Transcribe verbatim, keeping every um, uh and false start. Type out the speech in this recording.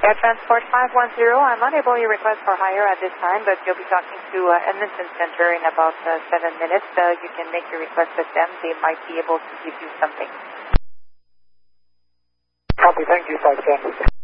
Air Transport five one zero, I'm unable to request for hire at this time, but you'll be talking to uh, Edmonton Center in about uh, seven minutes. Uh, you can make your request with them. They might be able to give you something. Copy, thank you, five ten.